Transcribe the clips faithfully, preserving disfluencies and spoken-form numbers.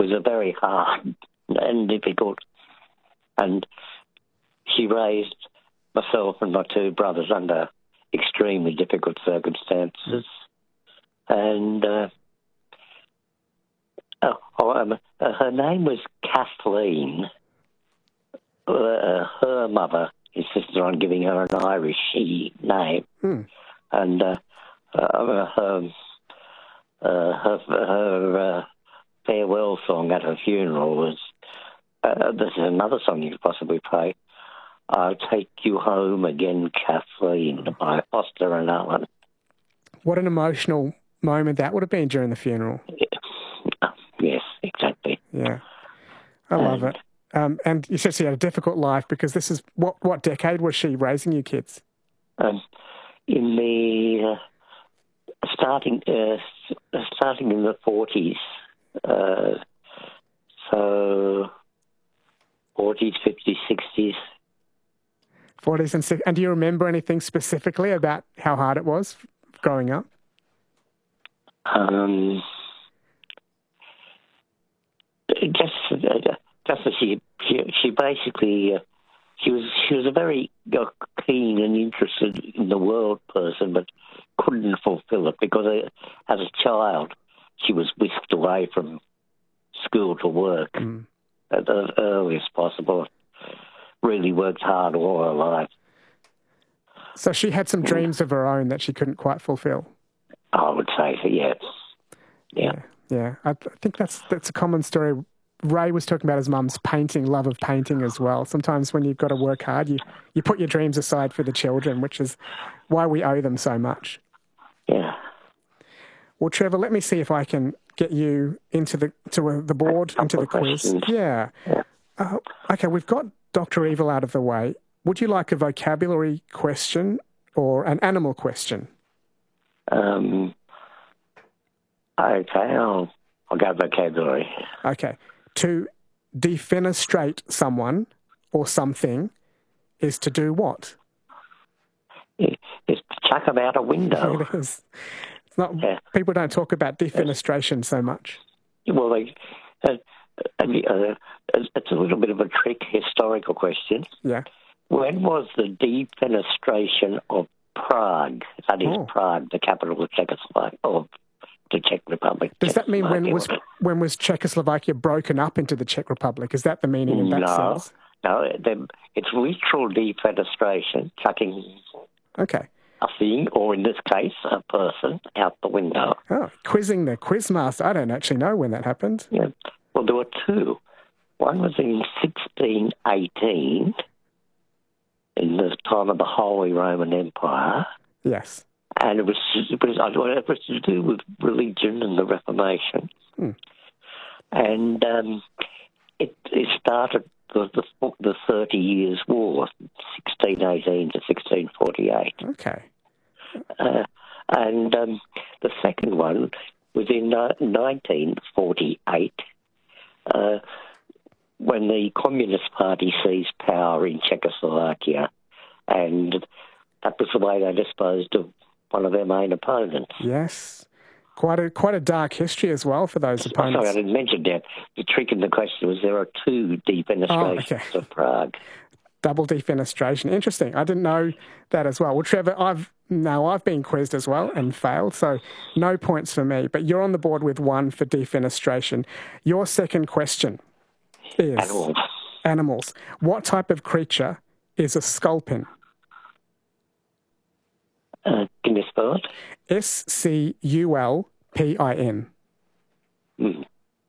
was a very hard and difficult, and she raised myself and my two brothers under extremely difficult circumstances. And uh, oh, um, uh, her name was Kathleen. Uh, her mother insisted on giving her an Irish name. Hmm. And uh, uh, her, uh, her, her uh, farewell song at her funeral was, uh, this is another song you could possibly play, I'll Take You Home Again, Kathleen, by Foster and Allen. What an emotional moment that would have been during the funeral. Yes, exactly. Yeah, I love and, it. Um, and you said she had a difficult life because this is, what, what decade was she raising you kids? Um, in the, uh, starting, uh, starting in the forties, uh, so forties, fifties, sixties. forties and sixties. And do you remember anything specifically about how hard it was growing up? Um, just, uh, just as she, she, she basically, uh, she was, she was a very uh, keen and interested in the world person, but couldn't fulfill it because uh, as a child, she was whisked away from school to work mm. at the earliest possible. Really worked hard all her life. So she had some dreams of her own that she couldn't quite fulfill. I would say so, yes. Yeah. Yeah, yeah. I, I think that's that's a common story. Ray was talking about his mum's painting, love of painting as well. Sometimes when you've got to work hard, you, you put your dreams aside for the children, which is why we owe them so much. Yeah. Well, Trevor, let me see if I can get you into the to uh, the board, into the quiz. Yeah. yeah. Uh, okay, we've got Doctor Evil out of the way. Would you like a vocabulary question or an animal question? Um. Okay, I'll, I'll go vocabulary. Okay. To defenestrate someone or something is to do what? It, it's to chuck them out a window. It is. It's not, yeah. People don't talk about defenestration so much. Well, they, uh, uh, it's a little bit of a trick historical question. Yeah. When was the defenestration of Prague? That is oh. Prague, the capital of Czechoslovakia, of the Czech Republic. Does that mean when was when was Czechoslovakia broken up into the Czech Republic? Is that the meaning in that no, sense? No, it's literal defenestration, chucking okay. a thing, or in this case, a person, out the window. Oh, quizzing the quizmaster. I don't actually know when that happened. Yeah. Well, there were two. One was in sixteen eighteen, in the time of the Holy Roman Empire. Yes. And it was, it was, it was to do with religion and the Reformation. Hmm. And um, it, it started the, the, the Thirty Years' War, sixteen eighteen to sixteen forty-eight. Okay. Uh, and um, the second one was in uh, nineteen forty-eight, uh, when the Communist Party seized power in Czechoslovakia. And that was the way they disposed of one of their main opponents. Yes. Quite a quite a dark history as well for those opponents. Sorry, I didn't mention that. The trick in the question was there are two defenestrations oh, okay. of Prague. Double defenestration. Interesting. I didn't know that as well. Well, Trevor, I've now I've been quizzed as well and failed, so no points for me. But you're on the board with one for defenestration. Your second question is Animals. Animals. What type of creature is a sculpin? Uh, can you spell it? S C U L P I N. Hmm.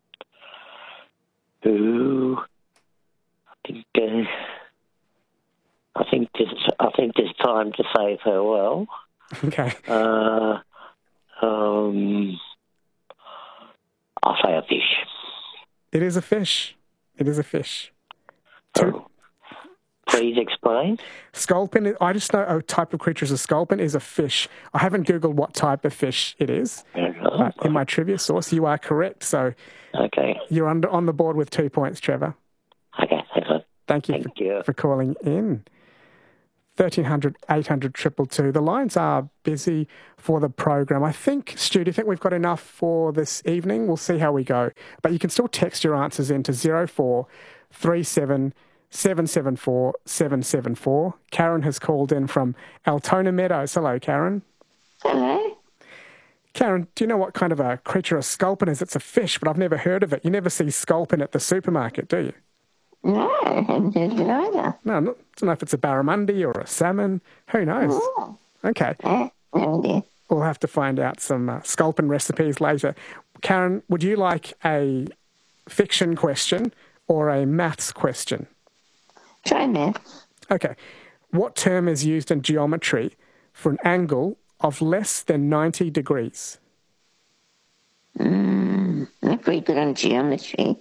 Ooh, I think uh, I think this I think there's time to say farewell. Okay. Uh, um, I'll say a fish. It is a fish. It is a fish. Two. Oh. Please explain. Sculpin, I just know a type of creature is a sculpin, is a fish. I haven't Googled what type of fish it is. But in my trivia source, you are correct. So okay. You're under, on the board with two points, Trevor. Okay, excellent. Thank you, Thank for, you. for calling in. thirteen hundred, eight hundred, two two two. The lines are busy for the program. I think, Stu, do you think we've got enough for this evening? We'll see how we go. But you can still text your answers into zero four three seven seven seven four seven seven four. Karen has called in from Altona Meadows. Hello, Karen. Hello. Karen, do you know what kind of a creature a sculpin is? It's a fish, but I've never heard of it. You never see sculpin at the supermarket, do you? No, I haven't heard of it either. No, not, I don't know if it's a barramundi or a salmon. Who knows? Oh. Okay. Uh, no idea. We'll have to find out some uh, sculpin recipes later. Karen, would you like a fiction question or a maths question? Try maths. Okay. What term is used in geometry for an angle of less than ninety degrees? Mm, not very good on geometry.